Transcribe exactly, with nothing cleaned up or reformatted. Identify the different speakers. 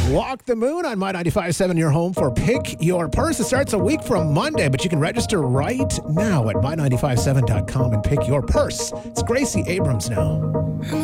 Speaker 1: Walk the Moon on My ninety-five point seven, your home for Pick Your Purse. It starts a week from Monday, but you can register right now at my ninety-five point seven dot com and pick your purse. It's Gracie Abrams now.